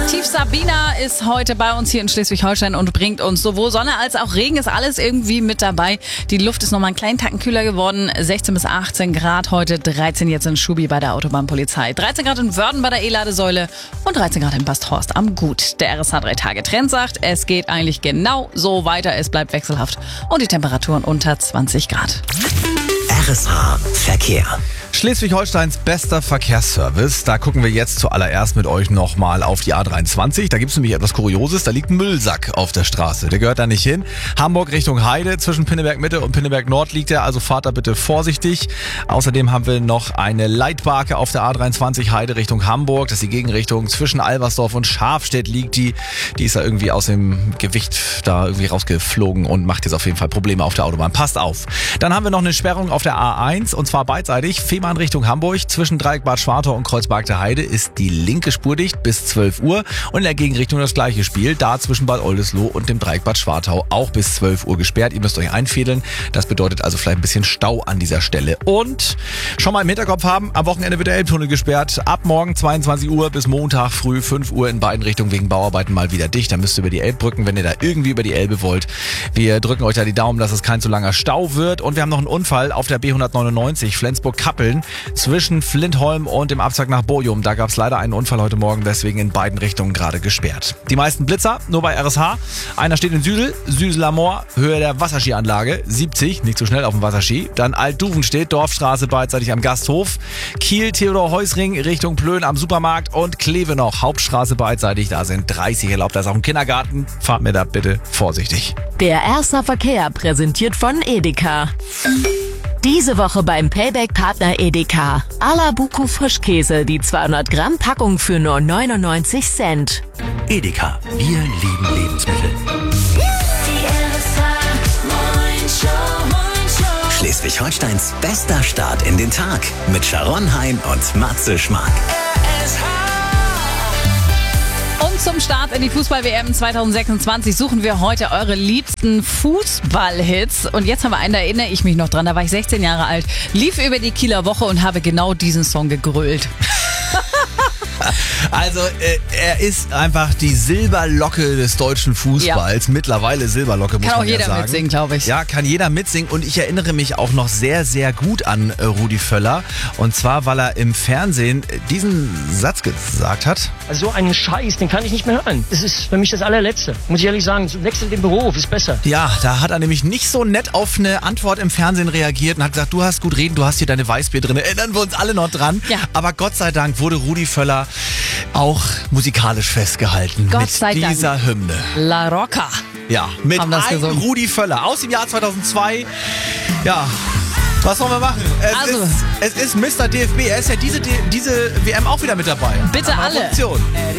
Tief Sabina ist heute bei uns hier in Schleswig-Holstein und bringt uns sowohl Sonne als auch Regen, ist alles irgendwie mit dabei. Die Luft ist nochmal einen kleinen Tacken kühler geworden, 16 bis 18 Grad heute, 13 jetzt in Schubi bei der Autobahnpolizei, 13 Grad in Wörden bei der E-Ladesäule und 13 Grad in Basthorst am Gut. Der RSH 3-Tage-Trend sagt, es geht eigentlich genau so weiter, es bleibt wechselhaft und die Temperaturen unter 20 Grad. RSH Verkehr. Schleswig-Holsteins bester Verkehrsservice. Da gucken wir jetzt zuallererst mit euch nochmal auf die A23. Da gibt es nämlich etwas Kurioses. Da liegt ein Müllsack auf der Straße. Der gehört da nicht hin. Hamburg Richtung Heide. Zwischen Pinneberg Mitte und Pinneberg Nord liegt er. Also fahrt da bitte vorsichtig. Außerdem haben wir noch eine Leitbarke auf der A23 Heide Richtung Hamburg. Das ist die Gegenrichtung. Zwischen Albersdorf und Schafstedt liegt die. Die ist da irgendwie aus dem Gewicht da irgendwie rausgeflogen und macht jetzt auf jeden Fall Probleme auf der Autobahn. Passt auf. Dann haben wir noch eine Sperrung auf der A1 und zwar beidseitig. Fehmarn Richtung Hamburg. Zwischen Dreieck Bad Schwartau und Kreuzberg der Heide ist die linke Spur dicht bis 12 Uhr. Und in der Gegenrichtung das gleiche Spiel. Da zwischen Bad Oldesloe und dem Dreieck Bad Schwartau auch bis 12 Uhr gesperrt. Ihr müsst euch einfädeln. Das bedeutet also vielleicht ein bisschen Stau an dieser Stelle. Und schon mal im Hinterkopf haben, am Wochenende wird der Elbtunnel gesperrt. Ab morgen 22 Uhr bis Montag früh 5 Uhr in beiden Richtungen wegen Bauarbeiten mal wieder dicht. Da müsst ihr über die Elbbrücken, wenn ihr da irgendwie über die Elbe wollt. Wir drücken euch da die Daumen, dass es kein zu langer Stau wird. Und wir haben noch einen Unfall auf der B199 Flensburg-Kappeln zwischen Flintholm und dem Abzweig nach Bojum. Da gab es leider einen Unfall heute Morgen, deswegen in beiden Richtungen gerade gesperrt. Die meisten Blitzer nur bei RSH. Einer steht in Südel am Moor, Höhe der Wasserskianlage, 70, nicht so schnell auf dem Wasserski. Dann Altduvenstedt, Dorfstraße beidseitig am Gasthof. Kiel, Theodor-Heuss-Ring Richtung Plön am Supermarkt und Kleve noch, Hauptstraße beidseitig. Da sind 30 erlaubt, da ist auch ein Kindergarten. Fahrt mir da bitte vorsichtig. Der RSH Verkehr präsentiert von Edeka. Diese Woche beim Payback-Partner Edeka. Alabuco Frischkäse, die 200 Gramm Packung für nur 99 Cent. Edeka, wir lieben Lebensmittel. Schleswig-Holsteins bester Start in den Tag mit Sharon Hein und Matze Schmark. Und zum Start in die Fußball-WM 2026 suchen wir heute eure liebsten Fußballhits. Und jetzt haben wir einen, da erinnere ich mich noch dran, da war ich 16 Jahre alt, lief über die Kieler Woche und habe genau diesen Song gegrölt. Also er ist einfach die Silberlocke des deutschen Fußballs. Ja. Mittlerweile Silberlocke, muss man ja sagen. Kann auch jeder mitsingen, glaube ich. Ja, kann jeder mitsingen. Und ich erinnere mich auch noch sehr, sehr gut an Rudi Völler. Und zwar, weil er im Fernsehen diesen Satz gesagt hat. Also so einen Scheiß, den kann ich nicht mehr hören. Das ist für mich das allerletzte. Muss ich ehrlich sagen, wechsel den Beruf, ist besser. Ja, da hat er nämlich nicht so nett auf eine Antwort im Fernsehen reagiert und hat gesagt, du hast gut reden, du hast hier deine Weißbier drin. Erinnern wir uns alle noch dran. Ja. Aber Gott sei Dank wurde Rudi Völler auch musikalisch festgehalten Gott mit sei dieser Dank. Hymne. La Rocca. Ja, mit einem gesungen. Rudi Völler aus dem Jahr 2002. Ja, was sollen wir machen? Es ist Mr. DFB. Er ist ja diese WM auch wieder mit dabei. Bitte alle.